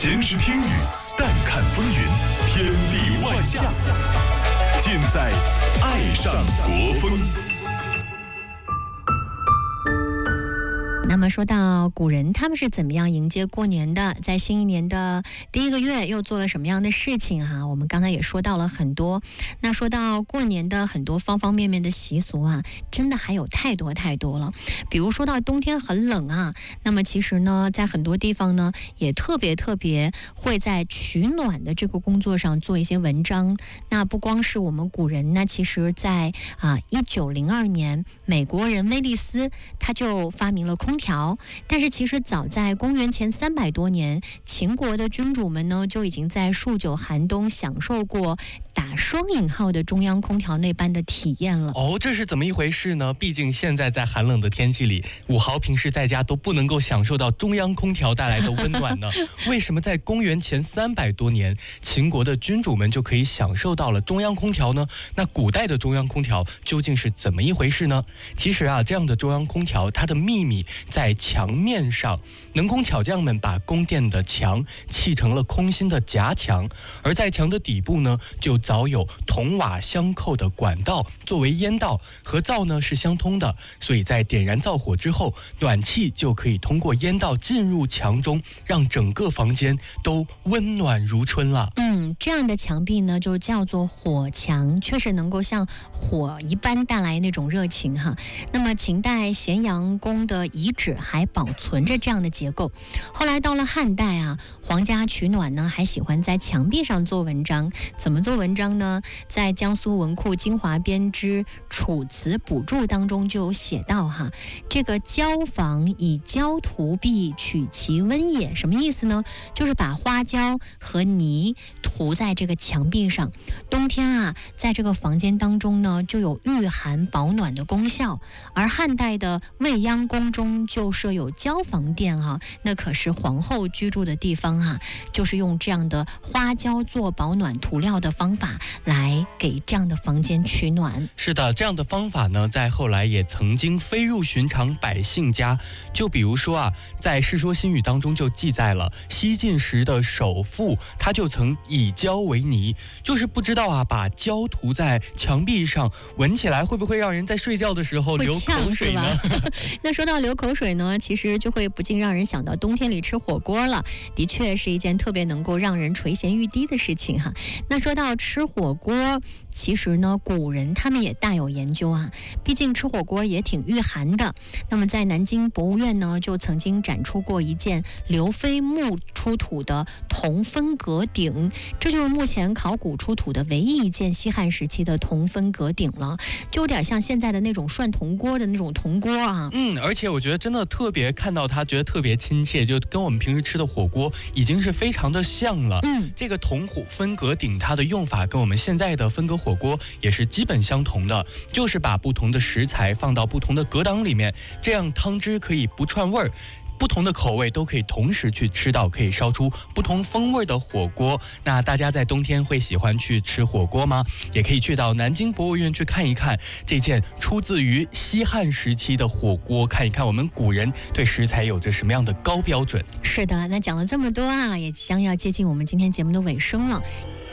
闲时听雨，淡看风云，天地万象，尽在爱上国风。 那么说到古人他们是怎么样迎接过年的，在新一年的第一个月又做了什么样的事情啊？我们刚才也说到了很多。那说到过年的很多方方面面的习俗啊，真的还有太多太多了。比如说到冬天很冷啊，那么其实呢在很多地方呢也特别会在取暖的这个工作上做一些文章。那不光是我们古人，那其实在1902年美国人威利斯他就发明了空调，但是其实早在公元前300多年，秦国的君主们呢就已经在数九寒冬享受过打双引号的中央空调那般的体验了。 这是怎么一回事呢？毕竟现在在寒冷的天气里，5豪平时在家都不能够享受到中央空调带来的温暖呢。为什么在公元前300多年，秦国的君主们就可以享受到了中央空调呢？那古代的中央空调究竟是怎么一回事呢？其实这样的中央空调它的秘密在墙面上，能工巧匠们把宫殿的墙砌成了空心的夹墙，而在墙的底部呢，就早有铜瓦相扣的管道作为烟道，和灶呢是相通的，所以在点燃灶火之后，暖气就可以通过烟道进入墙中，让整个房间都温暖如春了。 这样的墙壁呢就叫做火墙，确实能够像火一般带来那种热情哈。那么秦代咸阳宫的遗址还保存着这样的结构。后来到了汉代皇家取暖呢还喜欢在墙壁上做文章。怎么做文章呢？在江苏文库精华编之《楚辞补注》当中就有写到这个焦房以焦涂壁，取其温也。什么意思呢？就是把花椒和泥涂在这个墙壁上，冬天在这个房间当中呢就有御寒保暖的功效。而汉代的未央宫中就设有焦房殿那可是皇后居住的地方就是用这样的花椒做保暖涂料的方法来给这样的房间取暖。 是的，这样的方法呢在后来也曾经飞入寻常百姓家。就比如说在《世说新语》当中就记载了西晋时的首富，他就曾以胶为泥，就是不知道把胶涂在墙壁上，闻起来会不会让人在睡觉的时候流口水呢？ 那说到流口水呢，其实就会不禁让人想到冬天里吃火锅了，的确是一件特别能够让人垂涎欲滴的事情那说到吃火锅，其实呢古人他们也大有研究毕竟吃火锅也挺御寒的。那么在南京博物院呢就曾经展出过一件刘飞墓出土的铜分隔鼎，这就是目前考古出土的唯一一件西汉时期的铜分隔鼎了，就有点像现在的那种涮铜锅的那种铜锅而且我觉得真的特别看到它觉得特别亲切，就跟我们平时吃的火锅已经是非常的像了。这个铜火分隔鼎它的用法跟我们现在的分隔火锅也是基本相同的，就是把不同的食材放到不同的隔档里面，这样汤汁可以不串味儿，不同的口味都可以同时去吃到，可以烧出不同风味的火锅。那大家在冬天会喜欢去吃火锅吗？也可以去到南京博物院去看一看这件出自于西汉时期的火锅，看一看我们古人对食材有着什么样的高标准。 是的，那讲了这么多也即将要接近我们今天节目的尾声了。